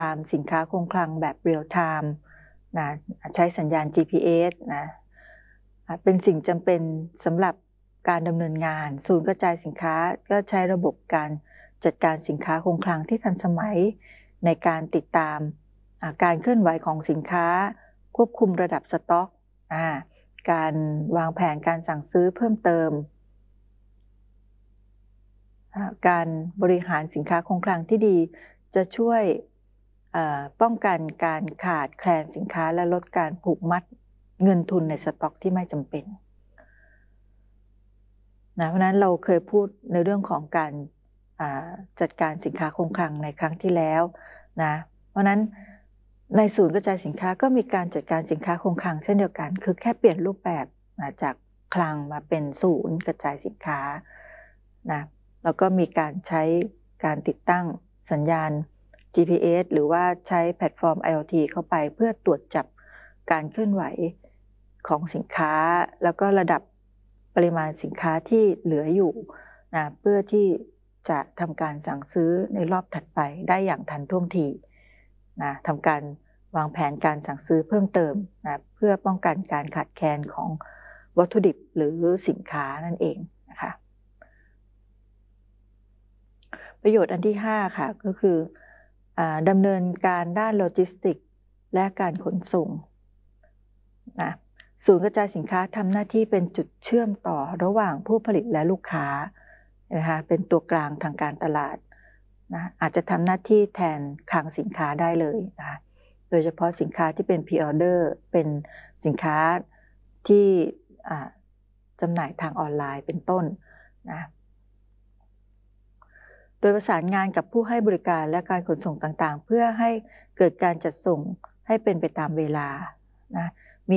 ตามสินค้าคงคลังแบบเรียลไทม์นะใช้สัญญาณ GPS นะเป็นสิ่งจำเป็นสำหรับการดำเนินงานศูนย์กระจายสินค้าก็ใช้ระบบการจัดการสินค้าคงคลังที่ทันสมัยในการติดตามการเคลื่อนไหวของสินค้าควบคุมระดับสต็อกการวางแผนการสั่งซื้อเพิ่มเติมการบริหารสินค้าคงคลังที่ดีจะช่วยป้องกันการขาดแคลนสินค้าและลดการผูกมัดเงินทุนในสต็อกที่ไม่จำเป็นนะเพราะนั้นเราเคยพูดในเรื่องของการจัดการสินค้าคงคลังในครั้งที่แล้วนะเพราะนั้นในศูนย์กระจายสินค้าก็มีการจัดการสินค้าคงคลังเช่นเดียวกันคือแค่เปลี่ยนรูปแบบจากคลังมาเป็นศูนย์กระจายสินค้านะแล้วก็มีการใช้การติดตั้งสัญญาณ GPS หรือว่าใช้แพลตฟอร์ม IoT เข้าไปเพื่อตรวจจับการเคลื่อนไหวของสินค้าแล้วก็ระดับปริมาณสินค้าที่เหลืออยู่นะเพื่อที่จะทำการสั่งซื้อในรอบถัดไปได้อย่างทันท่วงทีนะทำการวางแผนการสั่งซื้อเพิ่มเติมนะเพื่อป้องกันการขาดแคลนของวัตถุดิบหรือสินค้านั่นเองนะคะประโยชน์อันที่5ค่ะก็คือดำเนินการด้านโลจิสติกส์และการขนส่งนะศูนย์กระจายสินค้าทำหน้าที่เป็นจุดเชื่อมต่อระหว่างผู้ผลิตและลูกค้านะคะเป็นตัวกลางทางการตลาดนะอาจจะทำหน้าที่แทนคลังสินค้าได้เลยนะคะโดยเฉพาะสินค้าที่เป็น Pre-order เป็นสินค้าที่จำหน่ายทางออนไลน์เป็นต้นนะโดยประสานงานกับผู้ให้บริการและการขนส่งต่างๆเพื่อให้เกิดการจัดส่งให้เป็นไปตามเวลานะมี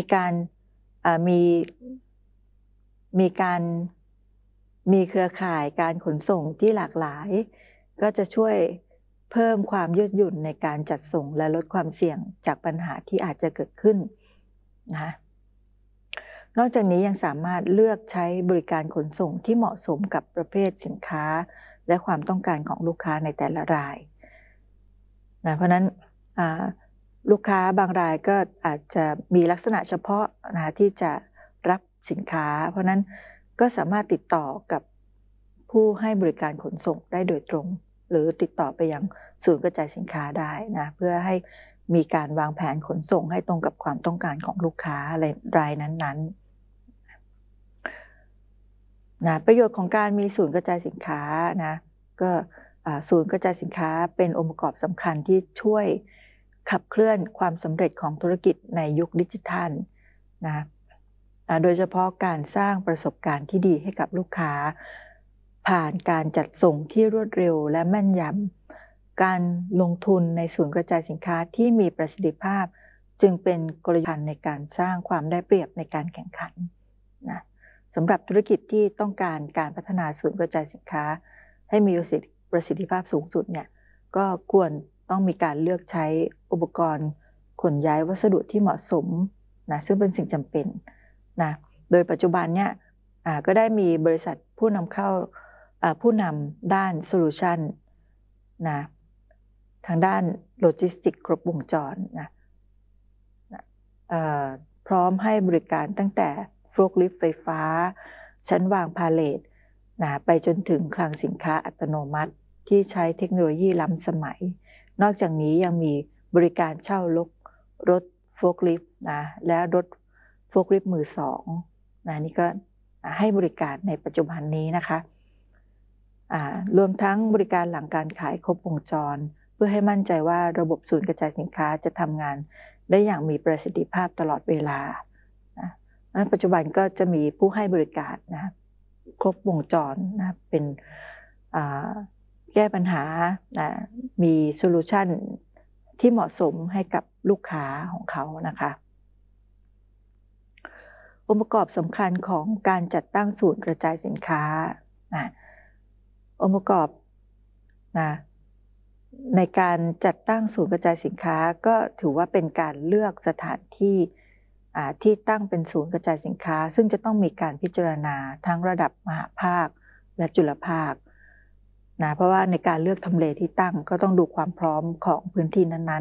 เครือข่ายการขนส่งที่หลากหลายก็จะช่วยเพิ่มความยืดหยุ่นในการจัดส่งและลดความเสี่ยงจากปัญหาที่อาจจะเกิดขึ้นนะนอกจากนี้ยังสามารถเลือกใช้บริการขนส่งที่เหมาะสมกับประเภทสินค้าและความต้องการของลูกค้าในแต่ละรายนะเพราะนั้นลูกค้าบางรายก็อาจจะมีลักษณะเฉพาะนะที่จะรับสินค้าเพราะนั้นก็สามารถติดต่อกับผู้ให้บริการขนส่งได้โดยตรงหรือติดต่อไปยังศูนย์กระจายสินค้าได้นะเพื่อให้มีการวางแผนขนส่งให้ตรงกับความต้องการของลูกค้ารายนั้นๆนะประโยชน์ของการมีศูนย์กระจายสินค้านะก็ศูนย์กระจายสินค้าเป็นองค์ประกอบสำคัญที่ช่วยขับเคลื่อนความสำเร็จของธุรกิจในยุคดิจิทัลนะโดยเฉพาะการสร้างประสบการณ์ที่ดีให้กับลูกค้าผ่านการจัดส่งที่รวดเร็วและแม่นยำการลงทุนในศูนย์กระจายสินค้าที่มีประสิทธิภาพจึงเป็นกลยุทธ์ในการสร้างความได้เปรียบในการแข่งขันนะสำหรับธุรกิจที่ต้องการการพัฒนาศูนย์กระจายสินค้าให้มีประสิทธิภาพสูงสุดเนี่ยก็ควรต้องมีการเลือกใช้อุปกรณ์ขนย้ายวัสดุที่เหมาะสมนะซึ่งเป็นสิ่งจำเป็นนะโดยปัจจุบันเนี่ยก็ได้มีบริษัทผู้นำด้านโซลูชันนะทางด้านโลจิสติกครบวงจรนะพร้อมให้บริการตั้งแต่โฟล์คลิฟต์ไฟฟ้าชั้นวางพาเลทนะไปจนถึงคลังสินค้าอัตโนมัติที่ใช้เทคโนโลยีล้ำสมัยนอกจากนี้ยังมีบริการเช่ารถโฟล์คลิฟต์นะและรถโฟล์คลิฟต์มือสองนะนี่ก็ให้บริการในปัจจุบันนี้นะคะรวมทั้งบริการหลังการขายครบวงจรเพื่อให้มั่นใจว่าระบบศูนย์กระจายสินค้าจะทำงานได้อย่างมีประสิทธิภาพตลอดเวลานะปัจจุบันก็จะมีผู้ให้บริการนะครบวงจรนะเป็นแก้ปัญหามีโซลูชันที่เหมาะสมให้กับลูกค้าของเขานะคะองค์ประกอบสำคัญของการจัดตั้งศูนย์กระจายสินค้าองค์ประกอบในการจัดตั้งศูนย์กระจายสินค้าก็ถือว่าเป็นการเลือกสถานที่ที่ตั้งเป็นศูนย์กระจายสินค้าซึ่งจะต้องมีการพิจารณาทั้งระดับมหาภาคและจุลภาคนะเพราะว่าในการเลือกทำเลที่ตั้งก็ต้องดูความพร้อมของพื้นที่นั้น